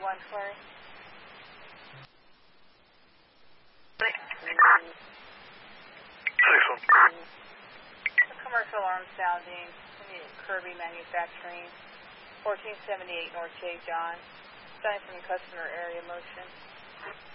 1 Flurry. The commercial alarm sounding. Kirby Manufacturing, 1478 North J. John. Sign from customer area motion.